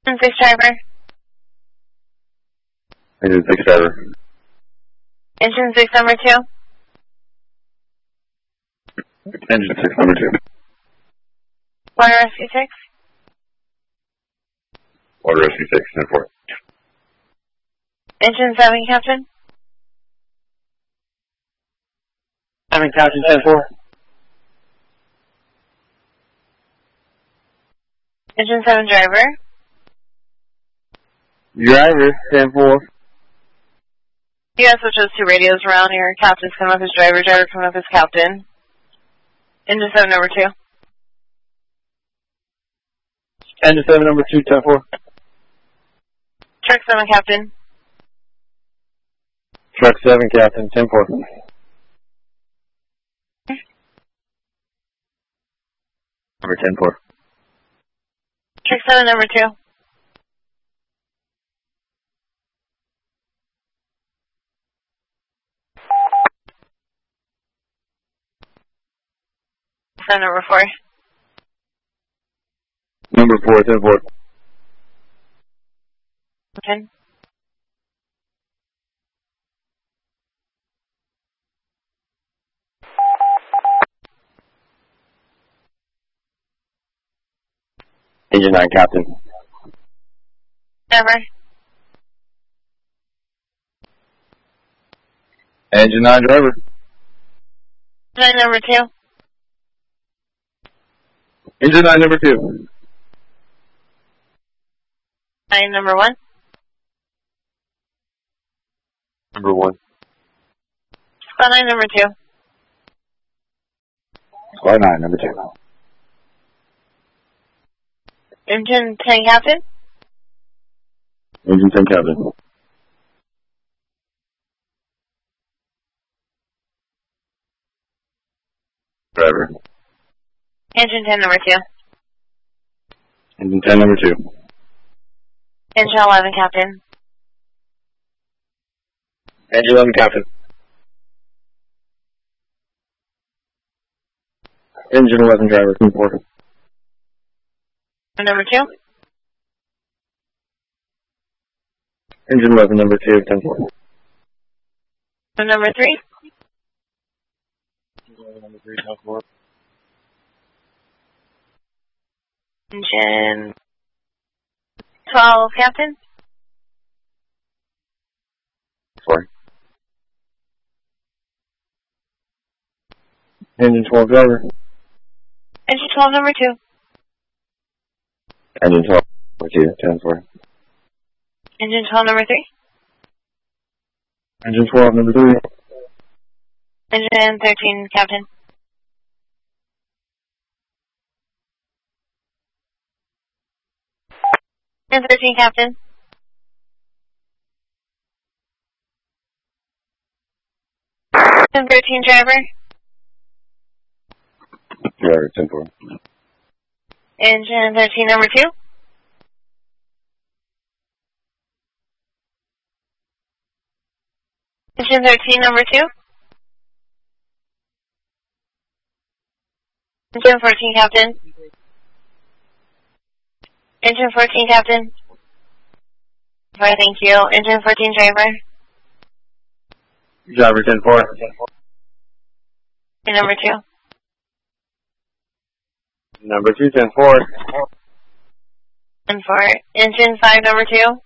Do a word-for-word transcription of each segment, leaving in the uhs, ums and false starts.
Engine six driver. Engine six driver. Engine six number two. Engine six number two. Water rescue six. Water rescue six, ten four. Engine seven, Captain. Seven, Captain, ten four. Engine seven driver. Driver, ten four. You guys switch those two radios around here. Captain's coming up as driver, driver coming up as captain. Engine seven number two. Engine seven number two, ten four. Truck seven, Captain. Truck seven, Captain, ten four. Number ten four. Truck seven number two. Seven number four. Number four, ten four. Okay. Engine nine, Captain. Never. Engine nine, driver. Nine number two. Engine nine, number two. Nine number one. Number one. Squad nine number two. Squad nine, number two. Engine ten, Captain. Engine ten, Captain. Driver. Engine ten number two. Engine ten, number two. Engine eleven, Captain. Engine eleven, Captain. Engine eleven, driver, ten four. Number two. Engine eleven, number two, ten four. Number three. Number three, ten four. Engine twelve, Captain. Four. Engine twelve, driver. Engine twelve, number two. Engine twelve, number two, ten four. Engine twelve, number three. Engine twelve, number three. Engine thirteen, Captain. Engine thirteen, Captain. Engine thirteen, driver. Driver, ten four. Engine thirteen, number two. Engine thirteen, number two. Engine fourteen, Captain. Engine fourteen, Captain. Alright, thank you. Engine fourteen, driver. Driver, ten four. And number two. Number two, ten four. And for engine five, number two.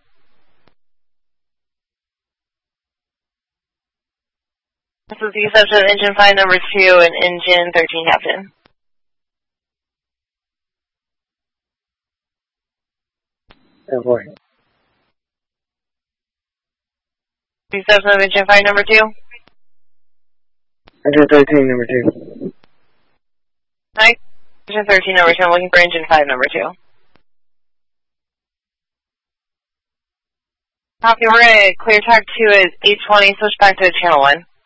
This is the exception of engine five, number two, and engine thirteen, Captain. ten four. The exception of engine five, number two. Engine thirteen, number two. Hi. Engine thirteen, number two. I'm looking for engine five, number two. Copy, we're going to clear track two is eight twenty, switch back to channel one.